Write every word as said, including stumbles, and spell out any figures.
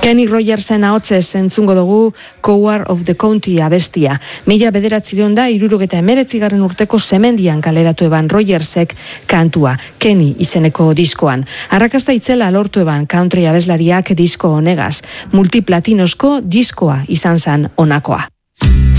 Kenny Rogersen ahotsez entzungo dugu Coward of the County abestia. Mila bederatzireun da hirurogeta emeretzigarren urteko Semendian kaleratu eban Rogersek kantua, Kenny izeneko diskoan. Arrakasta itzela lortu eban country abeslariak disko honegaz. Multiplatinosko diskoa izan zan honakoa.